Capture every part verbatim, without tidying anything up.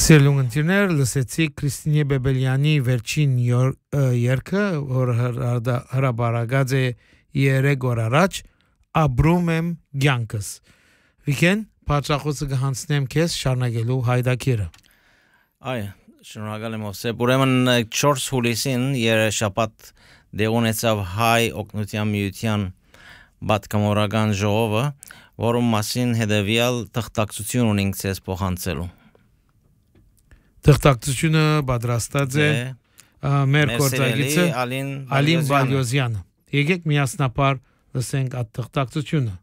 Սիրելուն ընտիրներ, լսեցիք Քրիստինե Բեբելյանի վերջին երգը, որ հրաբարագած է երեք օր առաջ, Ապրում եմ կյանքս։ Վիկեն, պատրախոսը կհանձնեմ քեզ շարունակելու հայդակիրը։ Այ, շնորհակալ եմ Ովսեփ։ Ուրեմն չորս հուլիսին երեշաբաթ դեղ ունեցավ հայ օգնության միության պատգամավորական ժողովը, որում մասին հետևյալ թղթակցություն ունենք ցես փոխանցելու։ Թղթակցությունը պատրաստած է մեր գործակիցը Ալին Բալյոզյանը։ Եկեք միասնապար լսենք այդ թղթակցությունը։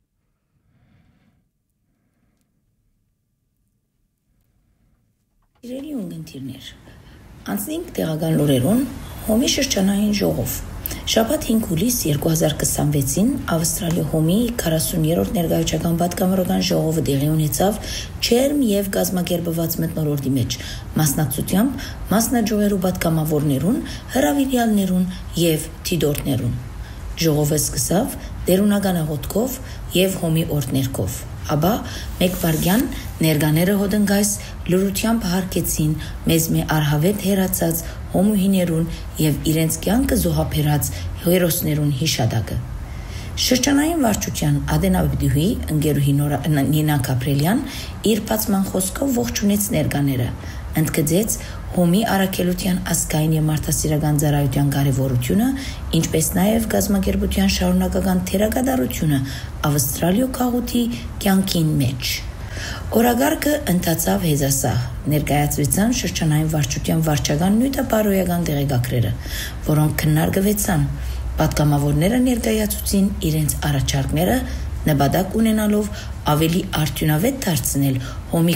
Սիրելի ունգընտիրներ, անցնենք տեղական լուրերուն հոմի շրջանային ժողով։ Շաբաթ հինգ հուլիս երկու հազար քսանվեցին Ավստրալիա հոմի քառասուներորդ ներկայացական պատգամավորական ժողովը տեղի ունեցավ Չերմ եւ գազམ་ակերպված մթնոլորտի մեջ, մասնակցությամբ մասնաճյուղերու պատգամավորներուն, հրավիրյալներուն եւ թիդորտներուն։ Ժողովը սկսավ դերունական աղոթքով եւ հոմի օրդներքով։ Աբա մեկ վարգյան ներկաները հոդնգայս լուրությամբ հարկեցին մեզ մե արհավետ հերացած հոմուհիներուն եւ իրենց կյանքը զոհաբերած հերոսներուն հիշադակը։ Շրջանային վարչության Ադենաբդուհի ընկերուհի Նինա Կապրելյան իր բացման խոսքով ողջունեց ներկաները, ընդգծեց հոմի առաքելության ազգային եւ մարդասիրական ծառայության կարեւորությունը, ինչպես նաեւ գազམ་ակերպության շարունակական թերակատարությունը Ավստրալիա քաղուտի կյանքին մեջ։ Օրագարկը ընթացավ հեզասահ, ներկայացվեցան շրջանային վարչության վարչական նյութապարոյական տեղեկագրերը, որոնք քննարկվեցան, պատգամավորները ներկայացուցին իրենց առաջարկները նպատակ ունենալով ավելի արդյունավետ դարձնել հոմի